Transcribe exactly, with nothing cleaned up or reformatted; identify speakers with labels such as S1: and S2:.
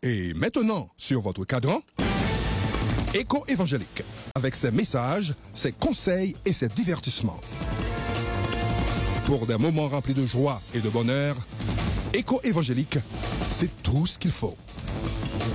S1: Et maintenant, sur votre cadran, Écho évangélique, avec ses messages, ses conseils et ses divertissements. Pour des moments remplis de joie et de bonheur, Écho évangélique, c'est tout ce qu'il faut.